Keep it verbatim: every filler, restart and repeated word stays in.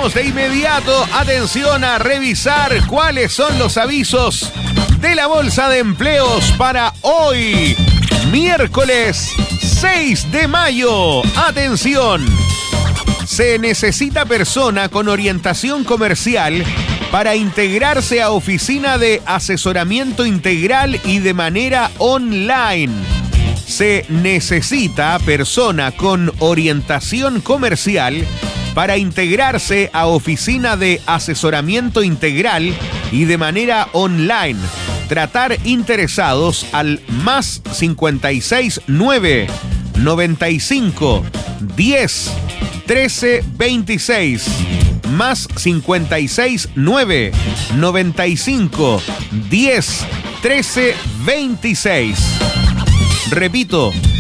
Vamos de inmediato, atención, a revisar cuáles son los avisos de la Bolsa de Empleos para hoy, miércoles seis de mayo. Atención, se necesita persona con orientación comercial para integrarse a oficina de asesoramiento integral y de manera online. Se necesita persona con orientación comercial para integrarse a oficina de asesoramiento integral y de manera online. Tratar interesados al más cincuenta y seis nueve noventa y cinco diez trece veintiséis. Más cincuenta y seis nueve noventa y cinco diez trece veintiséis. Repito,